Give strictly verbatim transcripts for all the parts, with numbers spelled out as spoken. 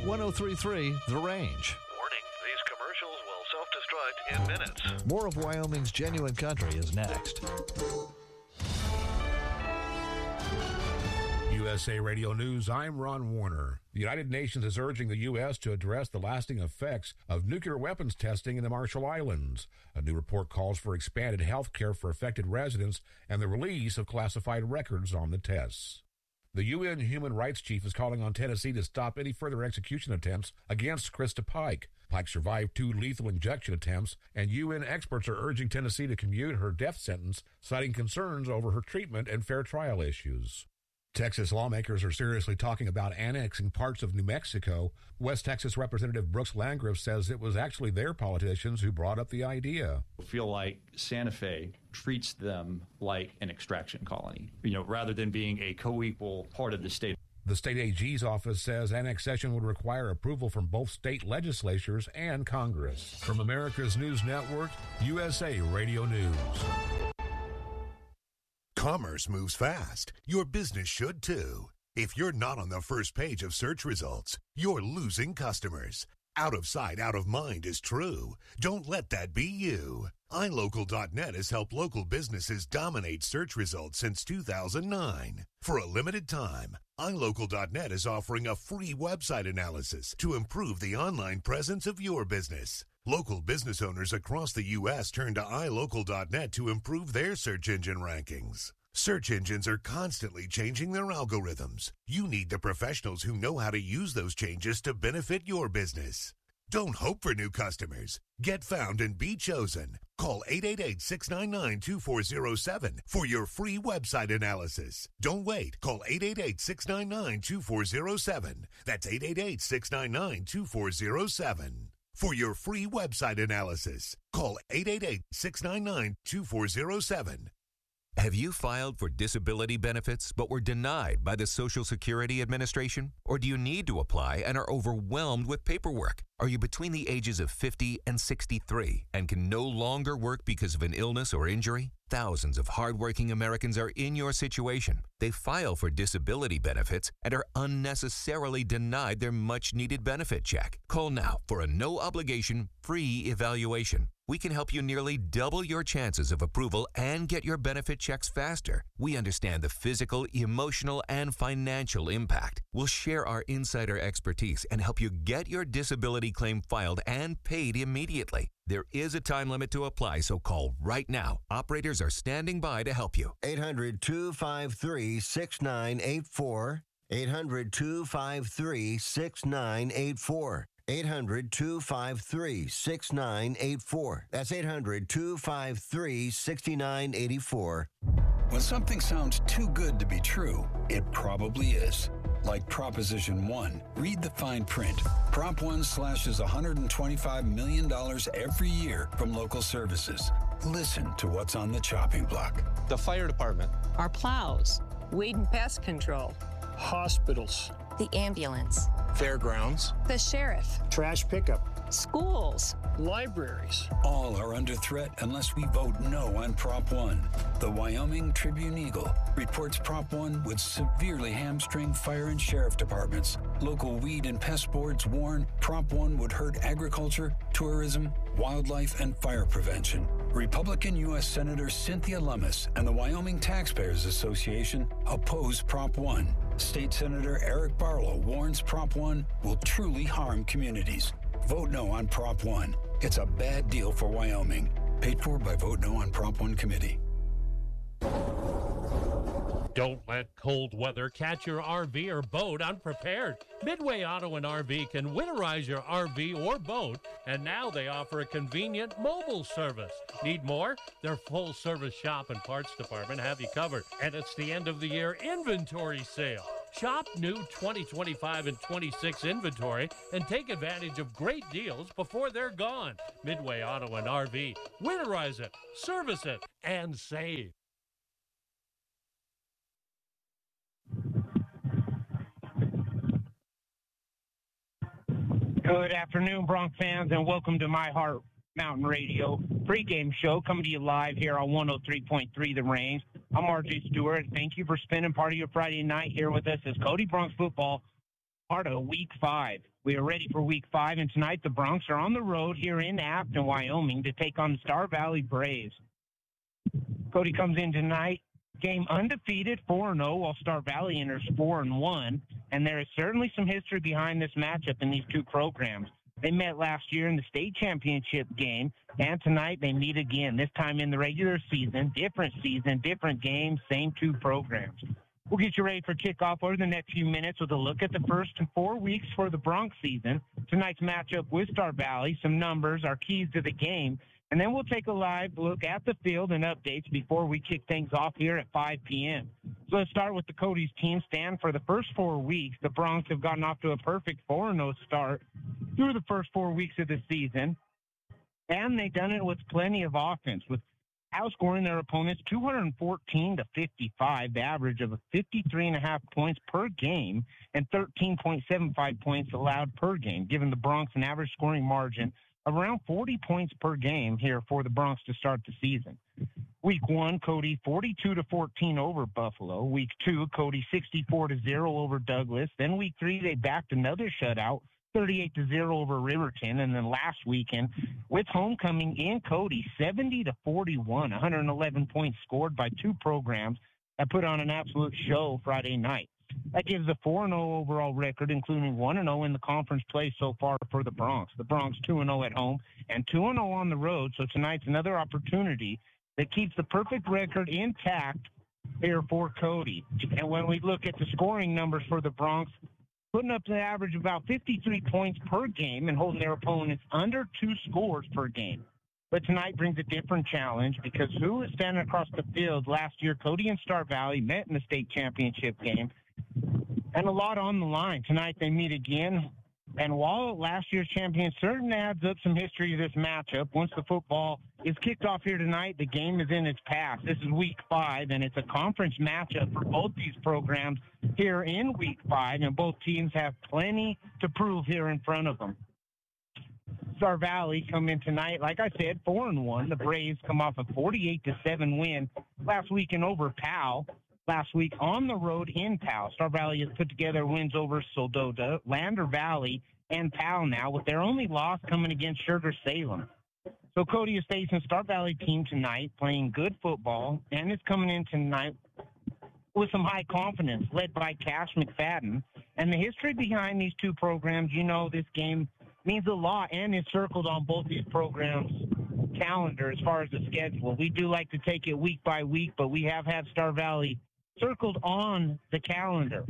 one oh three point three The Range. Warning, these commercials will self-destruct in minutes. More of Wyoming's genuine country is next. U S A Radio News, I'm Ron Warner. The United Nations is urging the U S to address the lasting effects of nuclear weapons testing in the Marshall Islands. A new report calls for expanded health care for affected residents and the release of classified records on the tests. The U N Human Rights Chief is calling on Tennessee to stop any further execution attempts against Krista Pike. Pike survived two lethal injection attempts, and U N experts are urging Tennessee to commute her death sentence, citing concerns over her treatment and fair trial issues. Texas lawmakers are seriously talking about annexing parts of New Mexico. West Texas Representative Brooks Landgraf says it was actually their politicians who brought up the idea. I feel like Santa Fe treats them like an extraction colony, you know, rather than being a co-equal part of the state. The state A G's office says annexation would require approval from both state legislatures and Congress. From America's News Network, U S A Radio News. Commerce moves fast. Your business should too. If you're not on the first page of search results, you're losing customers. Out of sight, out of mind is true. Don't let that be you. i local dot net has helped local businesses dominate search results since two thousand nine. For a limited time, i local dot net is offering a free website analysis to improve the online presence of your business. Local business owners across the U S turn to i local dot net to improve their search engine rankings. Search engines are constantly changing their algorithms. You need the professionals who know how to use those changes to benefit your business. Don't hope for new customers. Get found and be chosen. Call eight eight eight, six nine nine, two four zero seven for your free website analysis. Don't wait. Call eight eight eight, six nine nine, two four zero seven. That's eight eight eight, six nine nine, two four zero seven. For your free website analysis, call eight eight eight, six nine nine, two four zero seven. Have you filed for disability benefits but were denied by the Social Security Administration? Or do you need to apply and are overwhelmed with paperwork? Are you between the ages of fifty and sixty-three and can no longer work because of an illness or injury? Thousands of hardworking Americans are in your situation. They file for disability benefits and are unnecessarily denied their much-needed benefit check. Call now for a no-obligation, free evaluation. We can help you nearly double your chances of approval and get your benefit checks faster. We understand the physical, emotional, and financial impact. We'll share our insider expertise and help you get your disability claim filed and paid immediately. There is a time limit to apply, so call right now. Operators are standing by to help you. eight hundred, two five three, six nine eight four. eight hundred, two five three, six nine eight four. eight hundred, two five three, six nine eight four. That's eight hundred, two five three, six nine eight four. When something sounds too good to be true, it probably is. Like Proposition one. Read the fine print. Prop one slashes one hundred twenty-five million dollars every year from local services. Listen to what's on the chopping block. The fire department. Our plows. Weed and pest control. Hospitals. The ambulance. Fairgrounds. The sheriff. Trash pickup. Schools. Libraries. All are under threat unless we vote no on Prop one. The Wyoming Tribune-Eagle reports Prop one would severely hamstring fire and sheriff departments. Local weed and pest boards warn Prop one would hurt agriculture, tourism, wildlife, and fire prevention. Republican U S Senator Cynthia Lummis and the Wyoming Taxpayers Association oppose Prop one. State Senator Eric Barlow warns Prop one will truly harm communities. Vote no on Prop one. It's a bad deal for Wyoming. Paid for by Vote No on Prop one Committee. Don't let cold weather catch your R V or boat unprepared. Midway Auto and R V can winterize your R V or boat, and now they offer a convenient mobile service. Need more? Their full-service shop and parts department have you covered. And it's the end of the year inventory sale. Shop new twenty twenty-five and twenty-six inventory and take advantage of great deals before they're gone. Midway Auto and R V. Winterize it, service it, and save. Good afternoon, Bronx fans, and welcome to My Heart Mountain Radio pregame show coming to you live here on one oh three point three The Range. I'm R J Stewart. Thank you for spending part of your Friday night here with us as Cody Bronx football part of week five. We are ready for week five, and tonight the Broncs are on the road here in Afton, Wyoming, to take on the Star Valley Braves. Cody comes in tonight, game undefeated, four and oh, while Star Valley enters four and one, and there is certainly some history behind this matchup in these two programs. They met last year in the state championship game, and tonight they meet again, this time in the regular season. Different season, different games, same two programs. We'll get you ready for kickoff over the next few minutes with a look at the first four weeks for the Broncs season, tonight's matchup with Star Valley, some numbers, our keys to the game, and then we'll take a live look at the field and updates before we kick things off here at five p.m. So let's start with the Cody's team stand. For the first four weeks, the Broncs have gotten off to a perfect four and oh start through the first four weeks of the season, and they've done it with plenty of offense, with outscoring their opponents two hundred fourteen to fifty-five, the average of fifty-three and a half points per game, and thirteen point seven five points allowed per game, giving the Broncs an average scoring margin of around forty points per game here for the Broncs to start the season. Week one, Cody forty-two to fourteen over Buffalo. Week two, Cody sixty-four to zero over Douglas. Then week three, they backed another shutout, thirty-eight to zero over Riverton. And then last weekend, with homecoming in Cody, seventy to forty-one, one hundred eleven points scored by two programs that put on an absolute show Friday night. That gives a four and oh overall record, including one and oh in the conference play so far for the Broncs. The Broncs two and oh at home and two and oh on the road, so tonight's another opportunity that keeps the perfect record intact here for Cody. And when we look at the scoring numbers for the Broncs, putting up the average of about fifty-three points per game and holding their opponents under two scores per game. But tonight brings a different challenge, because who was standing across the field last year? Cody and Star Valley met in the state championship game, and a lot on the line. Tonight they meet again, and while last year's champion certainly adds up some history to this matchup, once the football is kicked off here tonight, the game is in its past. This is week five, and it's a conference matchup for both these programs here in week five, and both teams have plenty to prove here in front of them. Star Valley come in tonight, like I said, four and one. The Braves come off a forty-eight to seven win last weekend over Powell. Last week on the road in Powell. Star Valley has put together wins over Soldota, Lander Valley, and Powell now, with their only loss coming against Sugar Salem. So Cody is facing Star Valley team tonight, playing good football, and is coming in tonight with some high confidence, led by Cash McFadden. And the history behind these two programs, you know, this game means a lot and is circled on both these programs' calendar as far as the schedule. We do like to take it week by week, but we have had Star Valley circled on the calendar.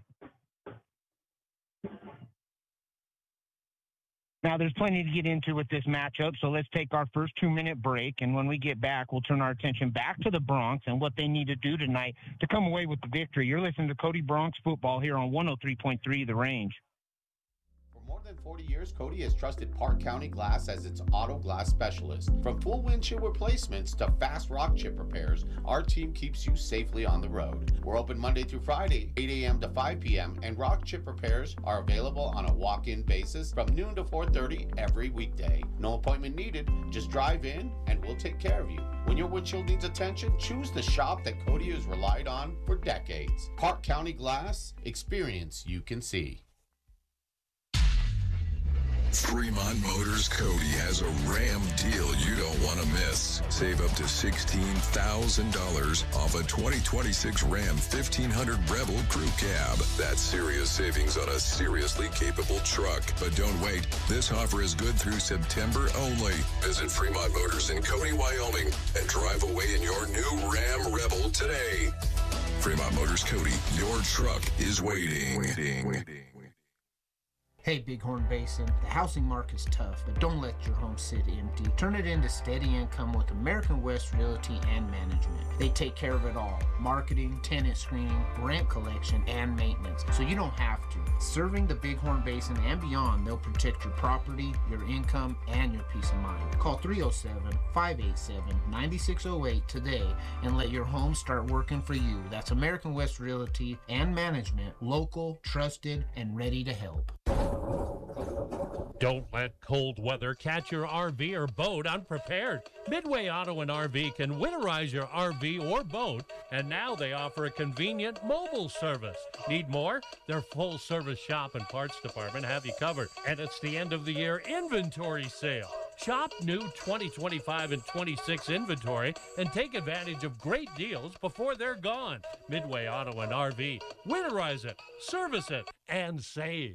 Now, there's plenty to get into with this matchup, so let's take our first two-minute break, and when we get back, we'll turn our attention back to the Broncs and what they need to do tonight to come away with the victory. You're listening to Cody Broncs Football here on one oh three point three The Range. For more than forty years, Cody has trusted Park County Glass as its auto glass specialist. From full windshield replacements to fast rock chip repairs, our team keeps you safely on the road. We're open Monday through Friday, eight a.m. to five p.m., and rock chip repairs are available on a walk-in basis from noon to four thirty every weekday. No appointment needed, just drive in and we'll take care of you. When your windshield needs attention, choose the shop that Cody has relied on for decades. Park County Glass, experience you can see. Fremont Motors Cody has a Ram deal you don't want to miss. Save up to sixteen thousand dollars off a twenty twenty-six Ram fifteen hundred Rebel Crew Cab. That's serious savings on a seriously capable truck. But don't wait. This offer is good through September only. Visit Fremont Motors in Cody, Wyoming, and drive away in your new Ram Rebel today. Fremont Motors Cody, your truck is waiting. Waiting. Waiting. Hey Bighorn Basin, the housing market's tough, but don't let your home sit empty. Turn it into steady income with American West Realty and Management. They take care of it all. Marketing, tenant screening, rent collection, and maintenance, so you don't have to. Serving the Bighorn Basin and beyond, they'll protect your property, your income, and your peace of mind. Call three oh seven, five eight seven, nine six oh eight today and let your home start working for you. That's American West Realty and Management, local, trusted, and ready to help. Don't let cold weather catch your R V or boat unprepared. Midway Auto and R V can winterize your R V or boat, and now they offer a convenient mobile service. Need more? Their full-service shop and parts department have you covered. And it's the end of the year inventory sale. Shop new twenty twenty-five and twenty-six inventory and take advantage of great deals before they're gone. Midway Auto and R V. Winterize it, service it, and save.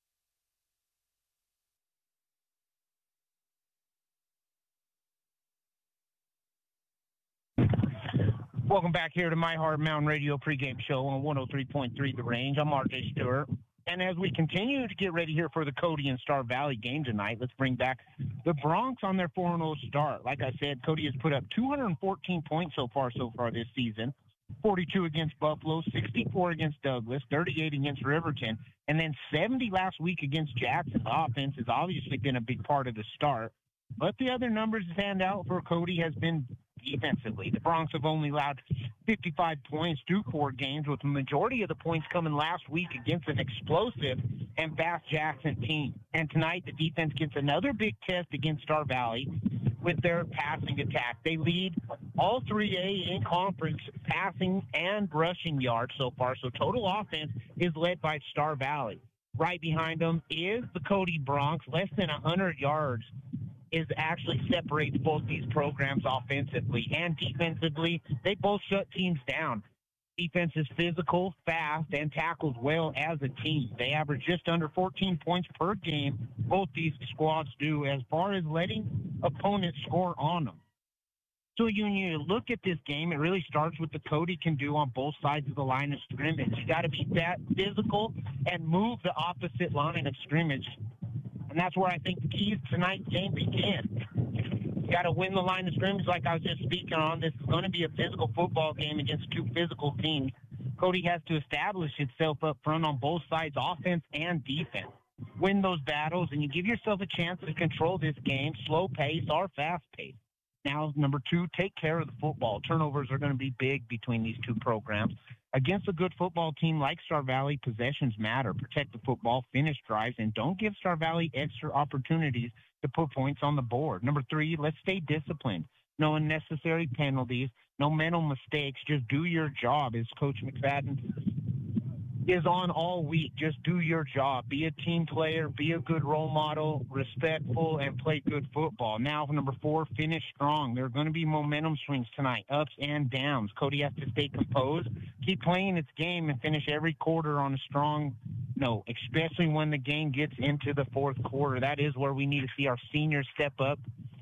Welcome back here to My Heart Mountain Radio pregame show on one oh three point three The Range. I'm R J Stewart. And as we continue to get ready here for the Cody and Star Valley game tonight, let's bring back the Broncs on their four and oh start. Like I said, Cody has put up two hundred fourteen points so far so far this season, forty-two against Buffalo, sixty-four against Douglas, thirty-eight against Riverton, and then seventy last week against Jackson. The offense has obviously been a big part of the start. But the other numbers to stand out for Cody has been defensively. The Broncs have only allowed fifty-five points through four games, with the majority of the points coming last week against an explosive and fast Jackson team. And tonight, the defense gets another big test against Star Valley with their passing attack. They lead all three A in conference passing and rushing yards so far, so total offense is led by Star Valley. Right behind them is the Cody Broncs, less than one hundred yards is actually separates both these programs offensively and defensively. They both shut teams down. Defense is physical, fast, and tackles well as a team. They average just under fourteen points per game. Both these squads do as far as letting opponents score on them. So when you look at this game, it really starts with the Cody can do on both sides of the line of scrimmage. You got to be that physical and move the opposite line of scrimmage. And that's where I think the keys to tonight's game begin. You got to win the line of scrimmage like I was just speaking on. This is going to be a physical football game against two physical teams. Cody has to establish itself up front on both sides, offense and defense. Win those battles, and you give yourself a chance to control this game, slow pace or fast pace. Now, number two, take care of the football. Turnovers are going to be big between these two programs. Against a good football team like Star Valley, possessions matter. Protect the football, finish drives, and don't give Star Valley extra opportunities to put points on the board. Number three, let's stay disciplined. No unnecessary penalties, no mental mistakes. Just do your job, as Coach McFadden is on all week. Just do your job. Be a team player, be a good role model, respectful, and play good football. Now, number four, finish strong. There are going to be momentum swings tonight, ups and downs. Cody has to stay composed, keep playing its game, and finish every quarter on a strong note, especially when the game gets into the fourth quarter. That is where we need to see our seniors step up.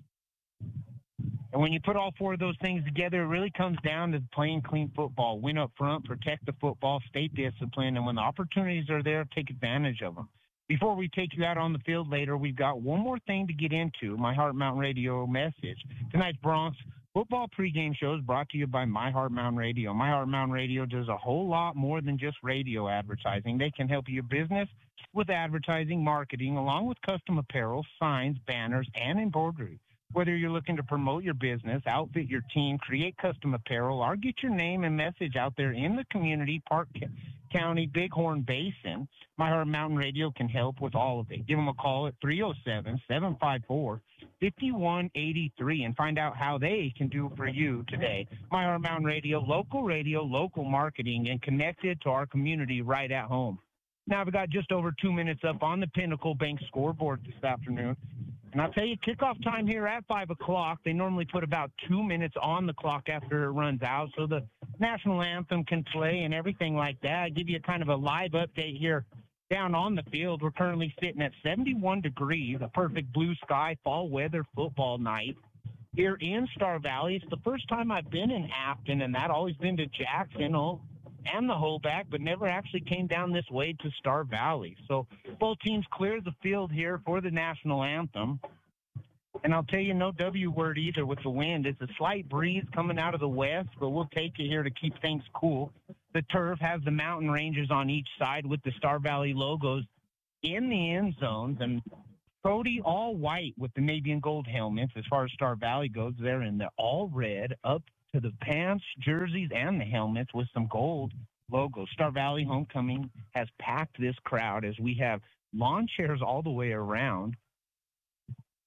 And when you put all four of those things together, it really comes down to playing clean football. Win up front, protect the football, stay disciplined, and when the opportunities are there, take advantage of them. Before we take you out on the field later, we've got one more thing to get into, My Heart Mountain Radio message. Tonight's Broncs football pregame show is brought to you by My Heart Mountain Radio. My Heart Mountain Radio does a whole lot more than just radio advertising. They can help your business with advertising, marketing, along with custom apparel, signs, banners, and embroidery. Whether you're looking to promote your business, outfit your team, create custom apparel, or get your name and message out there in the community, Park County, Bighorn Basin, My Heart Mountain Radio can help with all of it. Give them a call at three oh seven, seven five four, five one eight three and find out how they can do for you today. My Heart Mountain Radio, local radio, local marketing, and connected to our community right at home. Now, we've got just over two minutes up on the Pinnacle Bank scoreboard this afternoon. And I'll tell you, kickoff time here at five o'clock, they normally put about two minutes on the clock after it runs out, so the national anthem can play and everything like that. I'll give you kind of a live update here down on the field. We're currently sitting at seventy-one degrees, a perfect blue sky, fall weather football night here in Star Valley. It's the first time I've been in Afton, and that always been to Jackson oh, and the Hoback, but never actually came down this way to Star Valley. So both teams clear the field here for the national anthem. And I'll tell you, no W word either with the wind. It's a slight breeze coming out of the west, but we'll take it here to keep things cool. The turf has the mountain ranges on each side with the Star Valley logos in the end zones. And Cody all white with the navy and gold helmets. As far as Star Valley goes, they're in the all red up to the pants, jerseys, and the helmets with some gold logos. Star Valley Homecoming has packed this crowd as we have lawn chairs all the way around.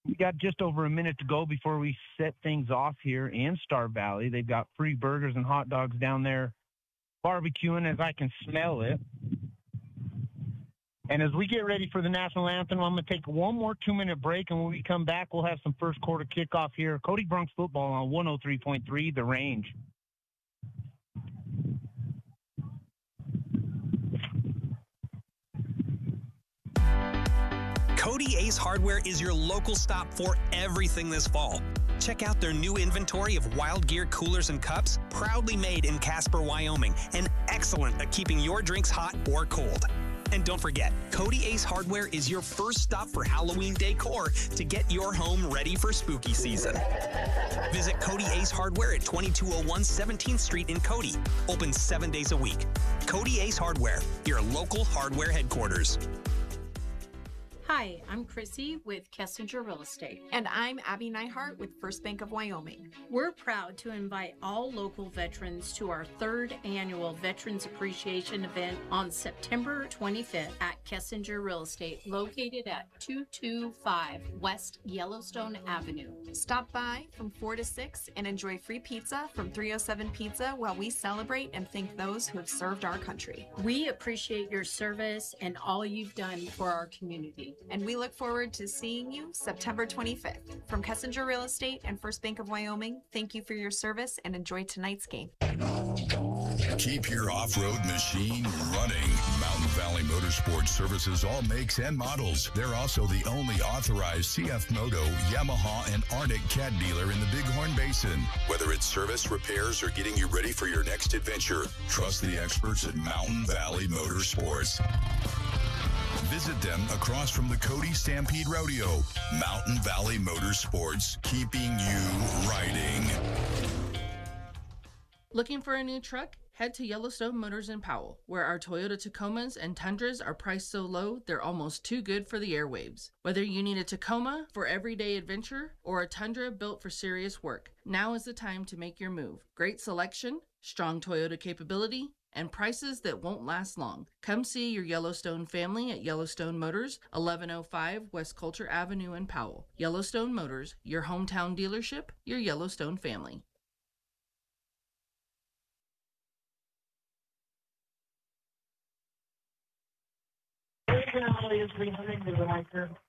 We got just over a minute to go before we set things off here in Star Valley. They've got free burgers and hot dogs down there barbecuing as I can smell it. And as we get ready for the national anthem, I'm going to take one more two-minute break, and when we come back, we'll have some first quarter kickoff here. Cody Bronx football on one oh three point three, The Range. Cody Ace Hardware is your local stop for everything this fall. Check out their new inventory of Wild Gear coolers and cups, proudly made in Casper, Wyoming, and excellent at keeping your drinks hot or cold. And don't forget, Cody Ace Hardware is your first stop for Halloween decor to get your home ready for spooky season. Visit Cody Ace Hardware at twenty-two oh one seventeenth Street in Cody. Open seven days a week. Cody Ace Hardware, your local hardware headquarters. Hi, I'm Chrissy with Kessinger Real Estate. And I'm Abby Neihart with First Bank of Wyoming. We're proud to invite all local veterans to our third annual Veterans Appreciation event on September twenty-fifth at Kessinger Real Estate, located at two two five West Yellowstone Avenue. Stop by from four to six and enjoy free pizza from three oh seven Pizza while we celebrate and thank those who have served our country. We appreciate your service and all you've done for our community. And we look forward to seeing you September twenty-fifth. From Kessinger Real Estate and First Bank of Wyoming, thank you for your service and enjoy tonight's game. Keep your off-road machine running. Mountain Valley Motorsports services all makes and models. They're also the only authorized C F Moto, Yamaha, and Arctic Cat dealer in the Bighorn Basin. Whether it's service, repairs, or getting you ready for your next adventure, trust the experts at Mountain Valley Motorsports. Visit them across from the Cody Stampede Rodeo. Mountain Valley Motorsports, keeping you riding. Looking for a new truck? Head to Yellowstone Motors in Powell, where our Toyota Tacomas and Tundras are priced so low they're almost too good for the airwaves. Whether you need a Tacoma for everyday adventure or a Tundra built for serious work, now is the time to make your move. Great selection, strong Toyota capability, and prices that won't last long. Come see your Yellowstone family at Yellowstone Motors, eleven oh five West Coulter Avenue in Powell. Yellowstone Motors, your hometown dealership, your Yellowstone family. Personality is behind me when I turn